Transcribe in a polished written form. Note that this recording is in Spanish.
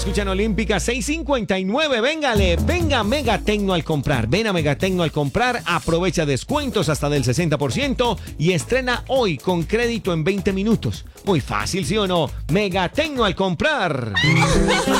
escuchan Olímpica 6:59. Véngale, venga Mega Tecno al comprar. Ven a Mega Tecno al comprar, aprovecha descuentos hasta del 60% y estrena hoy con crédito en 20 minutos. Muy fácil, ¿sí o no? Mega Tecno al comprar.